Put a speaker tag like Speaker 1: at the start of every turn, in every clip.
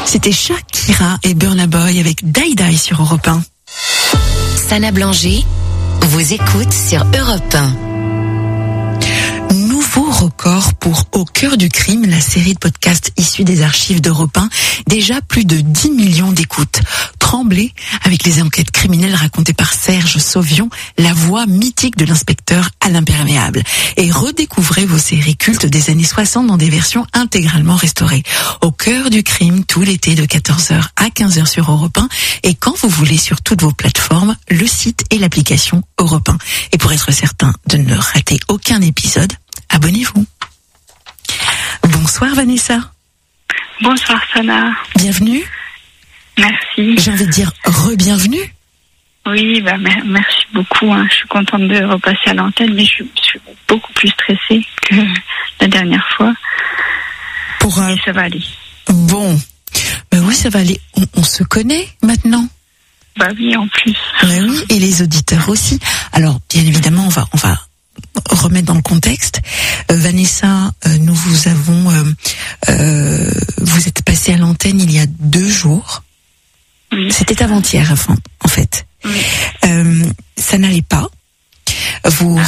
Speaker 1: C'était Shakira et Burna Boy avec Die Die sur Europe 1.
Speaker 2: Sana Blanger vous écoute sur Europe 1.
Speaker 1: Nouveau record pour Au cœur du crime, la série de podcasts issue des archives d'Europe 1. Déjà plus de 10 millions d'écoutes. Tremblez avec les enquêtes criminelles racontées par Serge Sauvion, la voix mythique de l'inspecteur à l'imperméable. Et redécouvrez vos séries cultes des années 60 dans des versions intégralement restaurées. Au cœur du crime, tout l'été de 14h à 15h sur Europe 1. Et quand vous voulez sur toutes vos plateformes, le site et l'application Europe 1. Et pour être certain de ne rater aucun épisode, abonnez-vous. Bonsoir Vanessa.
Speaker 3: Bonsoir Sana.
Speaker 1: Bienvenue.
Speaker 3: Merci.
Speaker 1: J'ai envie de dire re-bienvenue.
Speaker 3: Oui, merci beaucoup. Je suis contente de repasser à l'antenne, mais je suis beaucoup plus stressée que la dernière fois. Mais ça va aller.
Speaker 1: Bon. Ben oui, ça va aller. On se connaît maintenant.
Speaker 3: Bah oui, en plus.
Speaker 1: Ben oui, et les auditeurs aussi. Alors, bien évidemment, on va remettre dans le contexte. Vanessa, nous vous avons, vous êtes passée à l'antenne il y a 2 jours.
Speaker 3: Oui.
Speaker 1: C'était avant-hier, en fait.
Speaker 3: Oui.
Speaker 1: Ça n'allait pas. Vous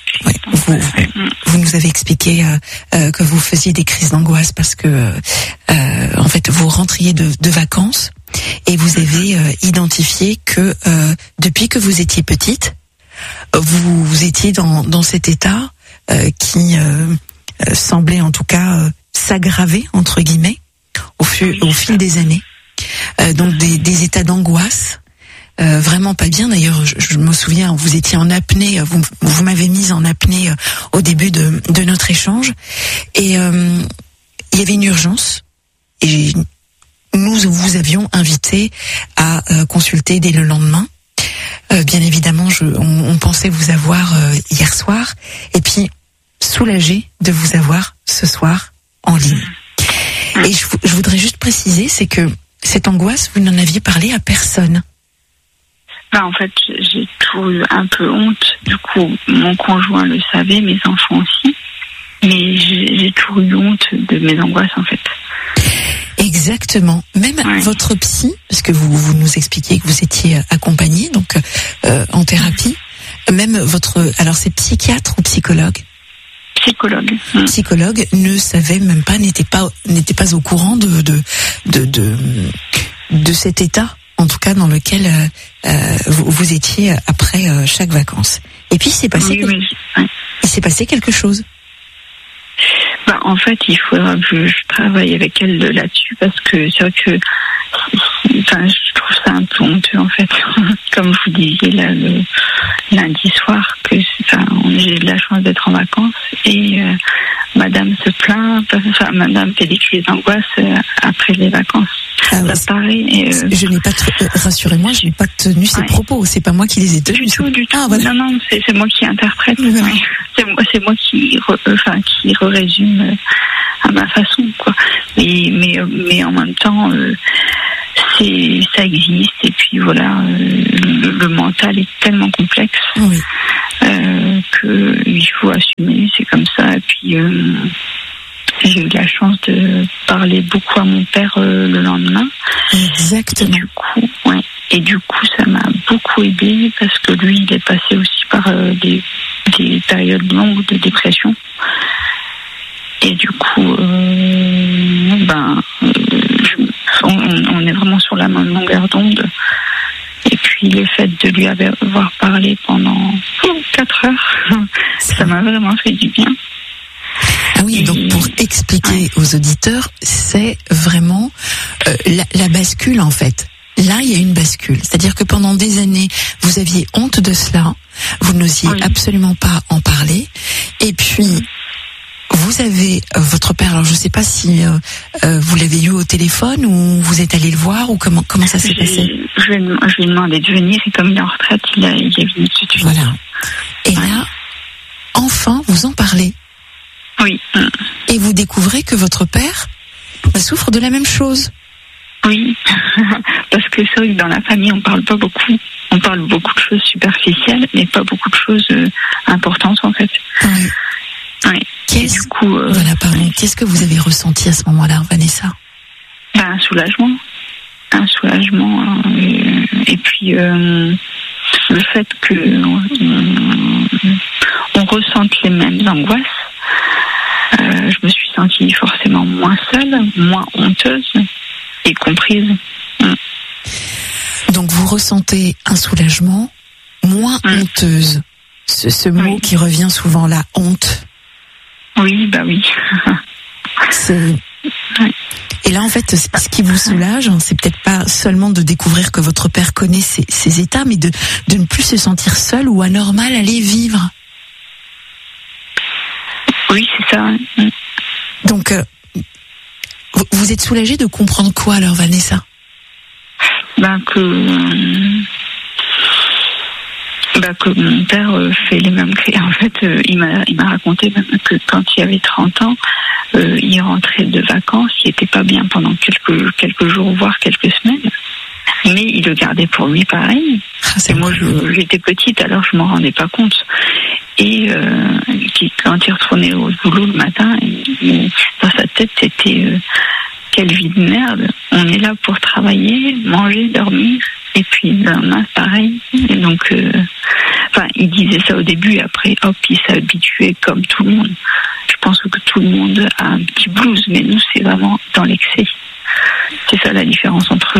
Speaker 1: nous avez expliqué que vous faisiez des crises d'angoisse parce que, en fait, vous rentriez de vacances et vous avez identifié que depuis que vous étiez petite, vous étiez dans cet état qui semblait en tout cas s'aggraver entre guillemets au fil des années. Donc des états d'angoisse, vraiment pas bien. D'ailleurs, je me souviens, vous étiez en apnée, vous m'avez mise en apnée au début de notre échange, et il y avait une urgence, et nous vous avions invité à consulter dès le lendemain. Bien évidemment, on pensait vous avoir hier soir, et puis soulagé de vous avoir ce soir en ligne. Et je voudrais juste préciser, c'est que cette angoisse, vous n'en aviez parlé à personne.
Speaker 3: En fait, j'ai toujours eu un peu honte. Du coup, mon conjoint le savait, mes enfants aussi. Mais j'ai toujours eu honte de mes angoisses, en fait.
Speaker 1: Exactement. Même votre psy, parce que vous nous expliquiez que vous étiez accompagnée, donc en thérapie. Même alors c'est psychiatre ou psychologue? Psychologue ne savait même pas, n'était pas au courant de cet état, en tout cas dans lequel vous étiez après chaque vacances. Et puis il s'est passé quelque chose.
Speaker 3: En fait, il faudra que je travaille avec elle là-dessus, parce que c'est vrai que je trouve ça un peu honteux, en fait. Comme vous disiez là, le lundi soir, que j'ai eu de la chance d'être en vacances, et madame se plaint, madame fait des crises d'angoisse après les vacances.
Speaker 1: Ah ouais,
Speaker 3: ça paraît.
Speaker 1: Je n'ai pas rassurez-moi, je n'ai pas tenu ces propos. C'est pas moi qui les ai tenus.
Speaker 3: Du tout.
Speaker 1: Ah, voilà.
Speaker 3: Non, c'est moi qui interprète.
Speaker 1: Oui.
Speaker 3: C'est moi qui résume à ma façon, quoi. Mais en même temps, ça existe, et puis voilà, le mental est tellement complexe que il faut assumer. C'est comme ça. Et puis j'ai eu la chance de parler beaucoup à mon père le lendemain.
Speaker 1: Exactement.
Speaker 3: Et du coup, ça m'a beaucoup aidée, parce que lui, il est passé aussi par des périodes longues de dépression. Et du coup, on est vraiment sur la même longueur d'onde. Et puis le fait de lui avoir parlé pendant 4 heures, ça m'a vraiment fait du bien.
Speaker 1: Ah oui, donc pour expliquer aux auditeurs, c'est vraiment la bascule, en fait. Là, il y a une bascule. C'est-à-dire que pendant des années, vous aviez honte de cela, vous n'osiez absolument pas en parler, et puis vous avez votre père. Alors je ne sais pas si vous l'avez eu au téléphone, ou vous êtes allé le voir, ou comment ça s'est passé?
Speaker 3: Je lui ai demandé de venir, et comme il est en retraite, il est venu tout de suite.
Speaker 1: Voilà. Et là, enfin, vous en parlez.
Speaker 3: Oui.
Speaker 1: Et vous découvrez que votre père souffre de la même chose.
Speaker 3: Oui, parce que c'est vrai que dans la famille, on parle pas beaucoup. On parle beaucoup de choses superficielles, mais pas beaucoup de choses importantes, en fait.
Speaker 1: Oui. Qu'est-ce que vous avez ressenti à ce moment-là, Vanessa?
Speaker 3: Un soulagement. Et puis le fait que on ressente les mêmes angoisses, je me suis sentie forcément moins seule, moins honteuse et comprise.
Speaker 1: Donc vous ressentez un soulagement, moins honteuse. Ce mot qui revient souvent, la honte.
Speaker 3: Oui, bah oui.
Speaker 1: Et là, en fait, ce qui vous soulage, c'est peut-être pas seulement de découvrir que votre père connaît ses états, mais de ne plus se sentir seul ou anormal à les vivre.
Speaker 3: Oui, c'est ça.
Speaker 1: Donc, vous êtes soulagée de comprendre quoi alors, Vanessa?
Speaker 3: Que mon père fait les mêmes crises. En fait, il m'a raconté même que quand il avait 30 ans, il rentrait de vacances, il était pas bien pendant quelques jours, voire quelques semaines. Mais il le gardait pour lui pareil. Et moi, j'étais petite, alors je m'en rendais pas compte. Et quand il retournait au boulot le matin, dans sa tête, c'était quelle vie de merde. On est là pour travailler, manger, dormir. Et puis le lendemain, pareil. Et donc, il disait ça au début, et après, hop, il s'est habitué comme tout le monde. Je pense que tout le monde a un petit blues, mais nous, c'est vraiment dans l'excès. C'est ça la différence entre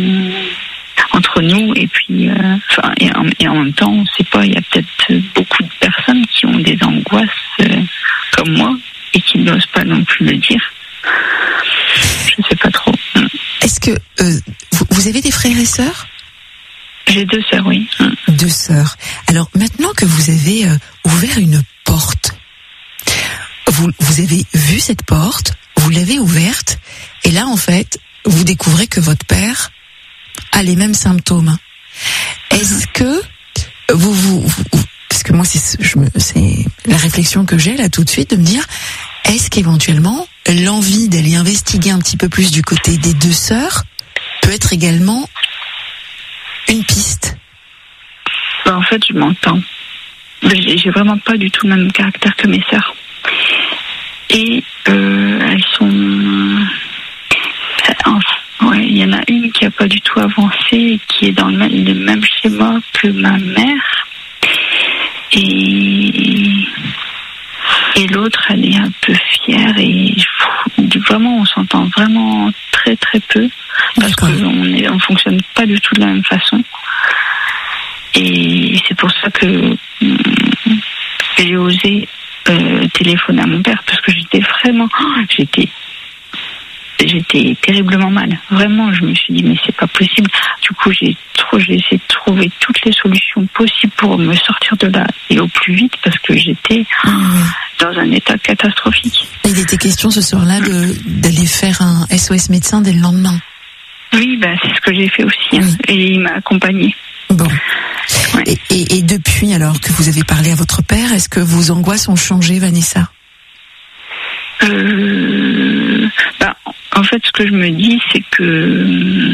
Speaker 3: nous et puis, et en même temps, on sait pas, il y a peut-être beaucoup de personnes qui ont des angoisses comme moi et qui n'osent pas non plus le dire. Je sais pas trop.
Speaker 1: Est-ce que vous avez des frères et sœurs?
Speaker 3: J'ai 2 sœurs, oui.
Speaker 1: 2 sœurs. Alors maintenant que vous avez ouvert une porte, vous avez vu cette porte, vous l'avez ouverte, et là en fait, vous découvrez que votre père a les mêmes symptômes. Est-ce que parce que moi c'est la réflexion que j'ai là tout de suite de me dire, est-ce qu'éventuellement l'envie d'aller investiguer un petit peu plus du côté des 2 sœurs peut être également une piste?
Speaker 3: En fait, je m'entends. J'ai vraiment pas du tout le même caractère que mes sœurs. Et elles sont... il y en a une qui a pas du tout avancé, qui est dans le même schéma que ma mère. Et l'autre, elle est un peu fière et vraiment, on s'entend vraiment très très peu parce qu'on fonctionne pas du tout de la même façon. Et c'est pour ça que j'ai osé téléphoner à mon père parce que j'étais terriblement mal. Vraiment, je me suis dit mais c'est pas possible. Du coup, j'ai essayé de trouver toutes les solutions possibles pour me sortir de là et au plus vite parce que j'étais dans un état catastrophique.
Speaker 1: Il était question ce soir-là d'aller faire un SOS médecin dès le lendemain.
Speaker 3: Oui, c'est ce que j'ai fait aussi. Oui. Et il m'a accompagnée.
Speaker 1: Bon. Ouais. Et depuis, alors que vous avez parlé à votre père, est-ce que vos angoisses ont changé, Vanessa?
Speaker 3: En fait, ce que je me dis, c'est que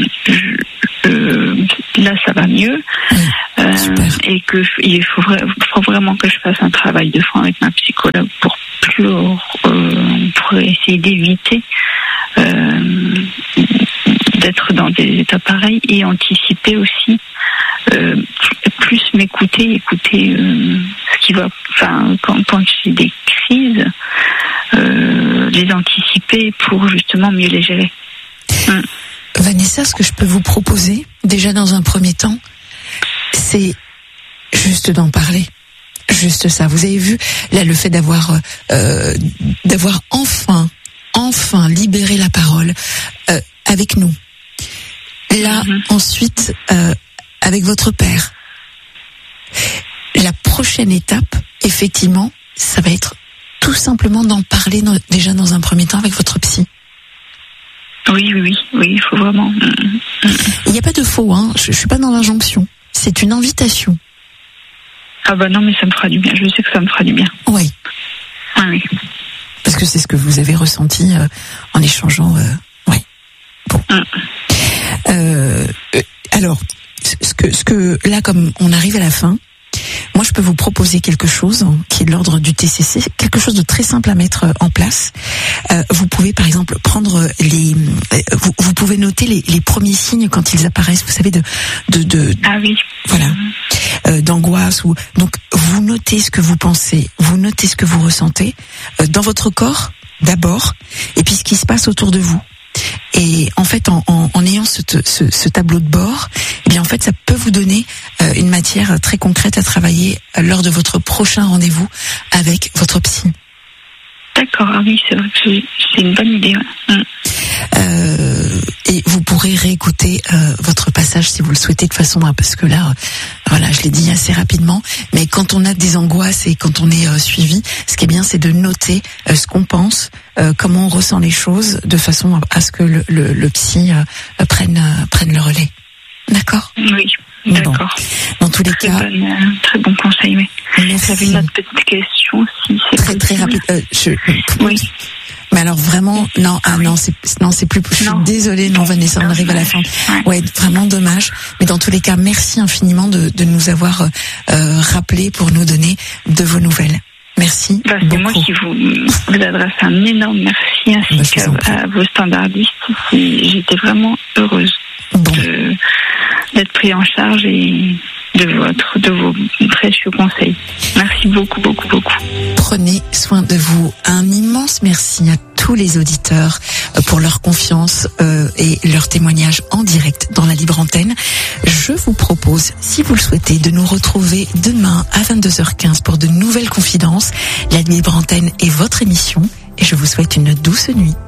Speaker 3: là, ça va mieux. Et que il faut vraiment que je fasse un travail de fond avec ma psychologue pour essayer d'éviter d'être dans des états pareils et anticiper aussi, plus écouter ce qui va, quand j'ai des crises, les anticiper pour justement mieux les gérer.
Speaker 1: Vanessa, ce que je peux vous proposer, déjà dans un premier temps, c'est juste d'en parler. Juste ça. Vous avez vu, là, le fait d'avoir enfin libéré la parole avec nous. Là, ensuite, avec votre père. La prochaine étape, effectivement, ça va être tout simplement d'en parler déjà dans un premier temps avec votre psy.
Speaker 3: Oui, il faut vraiment.
Speaker 1: Il n'y a pas de faux, hein. Je suis pas dans l'injonction. C'est une invitation.
Speaker 3: Ah non, mais ça me fera du bien. Je sais que ça me fera du bien.
Speaker 1: Oui.
Speaker 3: Ah oui.
Speaker 1: Parce que c'est ce que vous avez ressenti en échangeant. Oui. Bon. Alors, ce que là, comme on arrive à la fin, moi je peux vous proposer quelque chose qui est de l'ordre du TCC, quelque chose de très simple à mettre en place. Vous pouvez par exemple prendre vous pouvez noter les premiers signes quand ils apparaissent, vous savez,
Speaker 3: Ah oui.
Speaker 1: Voilà. D'angoisse ou donc vous notez ce que vous pensez, vous notez ce que vous ressentez dans votre corps d'abord, et puis ce qui se passe autour de vous. Et en fait, en ayant ce tableau de bord, eh bien en fait, ça peut vous donner une matière très concrète à travailler lors de votre prochain rendez-vous avec votre psy.
Speaker 3: D'accord, ah oui, c'est vrai que c'est une bonne idée. Ouais.
Speaker 1: Et vous pourrez réécouter votre passage si vous le souhaitez de façon, parce que là, voilà, je l'ai dit assez rapidement, mais quand on a des angoisses et quand on est suivi, ce qui est bien, c'est de noter ce qu'on pense, comment on ressent les choses, de façon à ce que le psy prenne le relais. D'accord ?
Speaker 3: Oui. D'accord.
Speaker 1: Bon. Dans tous les cas,
Speaker 3: très bon conseil. Oui.
Speaker 1: Merci.
Speaker 3: J'avais une autre petite question, si c'est
Speaker 1: très très rapide.
Speaker 3: Oui.
Speaker 1: Mais alors vraiment, c'est plus. Je suis désolée, non Vanessa, on arrive à la fin. Ouais, vraiment dommage. Mais dans tous les cas, merci infiniment de nous avoir rappelé pour nous donner de vos nouvelles. Merci.
Speaker 3: C'est
Speaker 1: beaucoup.
Speaker 3: moi qui vous adresse un énorme merci, ainsi qu'à vos standardistes. J'étais vraiment heureuse d'être pris en charge et de vos précieux conseils. Merci beaucoup, beaucoup, beaucoup.
Speaker 1: Prenez soin de vous. Un immense merci à tous les auditeurs pour leur confiance et leur témoignage en direct dans la Libre Antenne. Je vous propose, si vous le souhaitez, de nous retrouver demain à 22h15 pour de nouvelles confidences. La Libre Antenne est votre émission et je vous souhaite une douce nuit.